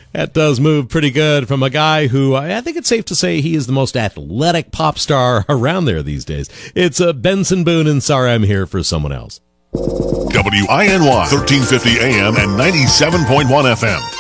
That does move pretty good from a guy who I think it's safe to say he is the most athletic pop star around there these days. It's Benson Boone and Sorry I'm Here for Someone Else. WINY 1350 AM and 97.1 FM.